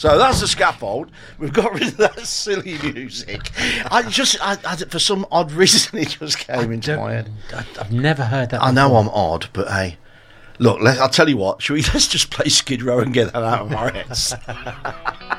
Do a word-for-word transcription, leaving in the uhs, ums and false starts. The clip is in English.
So that's the scaffold. We've got rid of that silly music. I just, I, I, for some odd reason, it just came into my head. I, I've never heard that. I know before. I'm odd, but hey, look, let, I'll tell you what. Shall we? Let's just play Skid Row and get that out of our heads.